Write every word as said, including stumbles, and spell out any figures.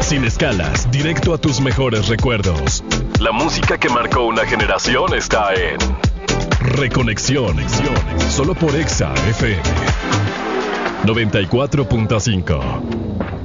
Sin escalas, directo a tus mejores recuerdos. La música que marcó una generación está en Reconexión, solo por Exa F M noventa y cuatro punto cinco.